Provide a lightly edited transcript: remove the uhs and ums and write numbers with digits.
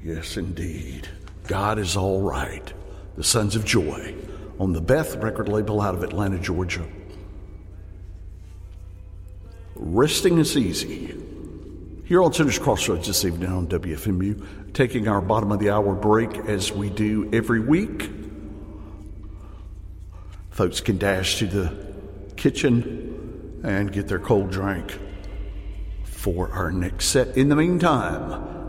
Yes, indeed. God is all right. The Sons of Joy on the Beth record label out of Atlanta, Georgia. Resting is easy. Here on Sinners Crossroads this evening on WFMU, taking our bottom of the hour break as we do every week. Folks can dash to the kitchen and get their cold drink for our next set. In the meantime,